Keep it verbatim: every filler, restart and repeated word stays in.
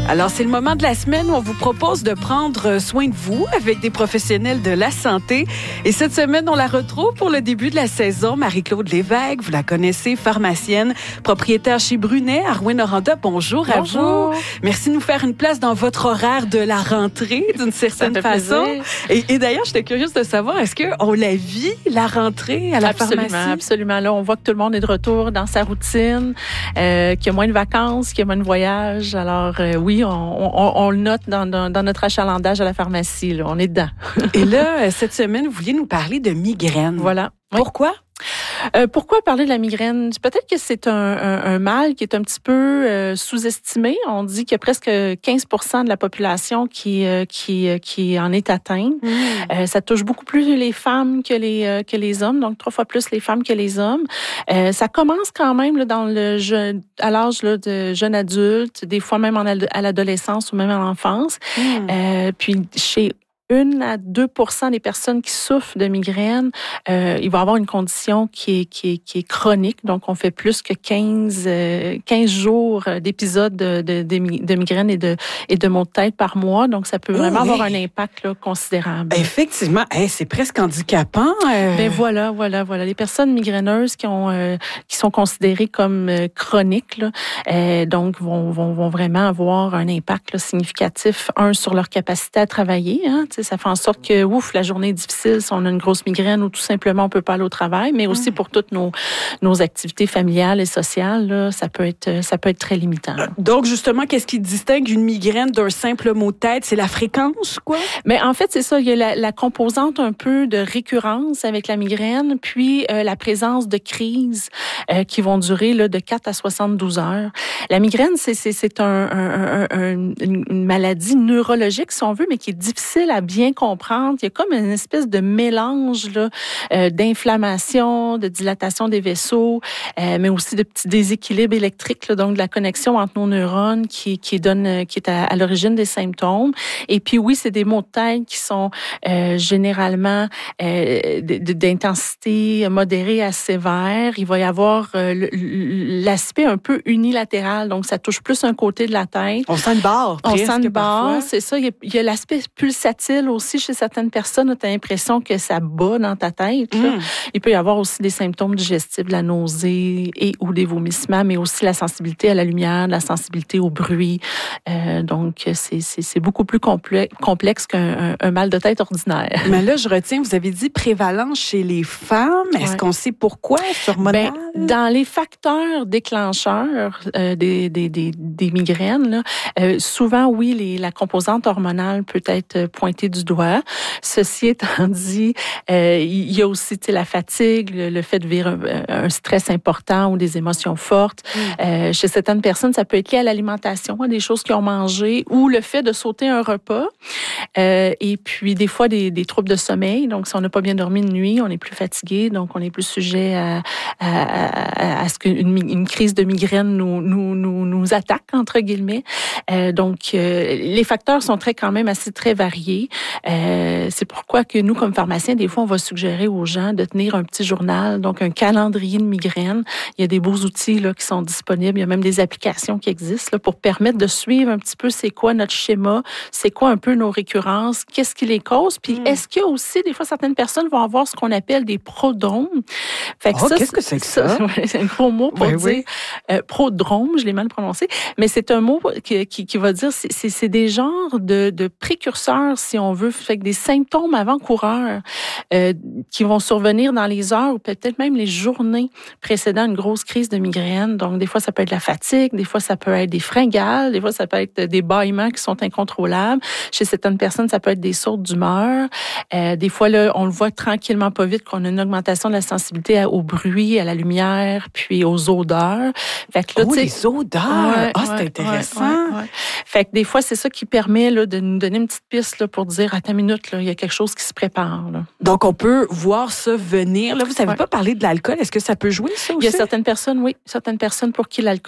Alors, c'est le moment de la semaine où on vous propose de prendre soin de vous avec des professionnels de la santé. Et cette semaine, on la retrouve pour le début de la saison. Marie-Claude Lévesque, vous la connaissez, pharmacienne, propriétaire chez Brunet, à Rouyn-Noranda. Bonjour, Bonjour à vous. Merci de nous faire une place dans votre horaire de la rentrée, d'une certaine façon. Et, et d'ailleurs, j'étais curieuse de savoir, est-ce qu'on la vit, la rentrée à la absolument, pharmacie? Absolument. Là, on voit que tout le monde est de retour dans sa routine, euh, qu'il y a moins de vacances, qu'il y a moins de voyages. Alors, euh, oui, on, on, on le note dans, dans, dans notre achalandage à la pharmacie. Là. On est dedans. Et là, cette semaine, vous vouliez nous parler de migraine. Voilà. Pourquoi? Oui. Euh, pourquoi parler de la migraine? Peut-être que c'est un, un, un mal qui est un petit peu euh, sous-estimé. On dit qu'il y a presque quinze pour cent de la population qui euh, qui qui en est atteinte. Mmh. Euh, ça touche beaucoup plus les femmes que les euh, que les hommes, donc trois fois plus les femmes que les hommes. Euh, ça commence quand même là, dans le jeune, à l'âge là, de jeune adulte, des fois même en, à l'adolescence ou même à l'enfance. Mmh. Euh, puis chez un à deux pour cent des personnes qui souffrent de migraine, euh, il va avoir une condition qui est, qui est, qui est chronique. Donc, on fait plus que quinze, euh, quinze jours d'épisodes de, de, de, de migraine et de, et de maux de tête par mois. Donc, ça peut vraiment oui. avoir un impact là, considérable. Effectivement. Hey, c'est presque handicapant. Euh... Ben voilà, voilà, voilà. Les personnes migraineuses qui ont, euh, qui sont considérées comme euh, chroniques, là, euh, donc, vont, vont, vont vraiment avoir un impact là, significatif, un, sur leur capacité à travailler, hein, ça fait en sorte que, ouf, la journée est difficile si on a une grosse migraine ou tout simplement on peut pas aller au travail, mais aussi pour toutes nos, nos activités familiales et sociales, là, ça peut être, ça peut être très limitant. Donc, justement, qu'est-ce qui distingue une migraine d'un simple mot de tête? C'est la fréquence, quoi? Mais en fait, c'est ça. Il y a la, la composante un peu de récurrence avec la migraine, puis euh, la présence de crises euh, qui vont durer là, de quatre à soixante-douze heures. La migraine, c'est, c'est, c'est un, un, un, un, une maladie neurologique, si on veut, mais qui est difficile à bien comprendre. Il y a comme une espèce de mélange là, euh, d'inflammation, de dilatation des vaisseaux, euh, mais aussi de petits déséquilibres électriques, là, donc de la connexion entre nos neurones qui, qui donne, qui est à, à l'origine des symptômes. Et puis oui, c'est des maux de tête qui sont euh, généralement euh, d'intensité modérée à sévère. Il va y avoir euh, l'aspect un peu unilatéral, donc ça touche plus un côté de la tête. On sent une barre. On sent une barre, c'est ça. Il y a, il y a l'aspect pulsatile aussi chez certaines personnes. Tu as l'impression que ça bat dans ta tête. Là. Mm. Il peut y avoir aussi des symptômes digestifs, de la nausée et ou des vomissements, mais aussi la sensibilité à la lumière, la sensibilité au bruit. Euh, donc, c'est, c'est, c'est beaucoup plus complexe, complexe qu'un un, un mal de tête ordinaire. Mais là, je retiens, vous avez dit prévalence chez les femmes. Est-ce ouais. qu'on sait pourquoi sur hormonal? Ben, dans les facteurs déclencheurs euh, des, des, des, des migraines, là, euh, souvent, oui, les, la composante hormonale peut être pointée du doigt. Ceci étant dit, euh, il y a aussi la fatigue, le, le fait de vivre un, un stress important ou des émotions fortes. Mm. Euh, chez certaines personnes, ça peut être lié à l'alimentation, à des choses qu'ils ont mangées ou le fait de sauter un repas. Euh, et puis, des fois, des, des troubles de sommeil. Donc, si on n'a pas bien dormi de nuit, on est plus fatigué, donc on est plus sujet à, à, à, à ce qu'une une crise de migraine nous, nous, nous, nous attaque, entre guillemets. Euh, donc, euh, les facteurs sont très quand même assez très variés. Euh, c'est pourquoi que nous, comme pharmaciens, des fois, on va suggérer aux gens de tenir un petit journal, donc un calendrier de migraine. Il y a des beaux outils là, qui sont disponibles. Il y a même des applications qui existent là, pour permettre de suivre un petit peu c'est quoi notre schéma, c'est quoi un peu nos récurrences, qu'est-ce qui les cause. Puis, mm. est-ce qu'il y a aussi, des fois, certaines personnes vont avoir ce qu'on appelle des prodromes. Fait que oh, ça, qu'est-ce que c'est que ça? ça c'est un gros mot pour oui, dire oui. Euh, prodrome, je l'ai mal prononcé, mais c'est un mot qui, qui, qui va dire, c'est, c'est, c'est des genres de, de précurseurs, si on veut, fait que des symptômes avant-coureurs euh, qui vont survenir dans les heures ou peut-être même les journées précédant une grosse crise de migraine. Donc, des fois, ça peut être la fatigue, des fois, ça peut être des fringales, des fois, ça peut être des bâillements qui sont incontrôlables. Chez certaines personnes, ça peut être des sautes d'humeur. Euh, des fois, là, on le voit tranquillement pas vite qu'on a une augmentation de la sensibilité au bruit, à la lumière, puis aux odeurs. Fait que là, oh, les odeurs! Ah, ouais, oh, c'est ouais, intéressant! Ouais, ouais. Fait que des fois, c'est ça qui permet là, de nous donner une petite piste là, pour dire, attends une minute, là, il y a quelque chose qui se prépare. Là. Donc, on peut voir ça venir. Là, vous savez ouais. pas parler de l'alcool. Est-ce que ça peut jouer, ça aussi? Il y a certaines personnes, oui, certaines personnes pour qui l'alcool